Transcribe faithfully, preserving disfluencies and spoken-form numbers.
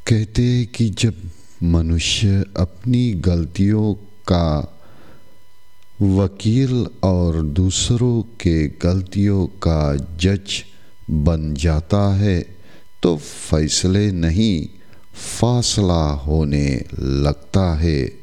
कहते हैं कि जब मनुष्य अपनी गलतियों का वकील और दूसरों के गलतियों का जज बन जाता है तो फैसले नहीं फासला होने लगता है।